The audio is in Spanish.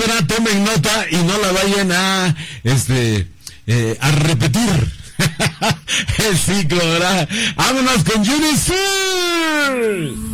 ¿verdad? Tomen nota y no la vayan a repetir el ciclo, ¿verdad? Vámonos con Judy Sir.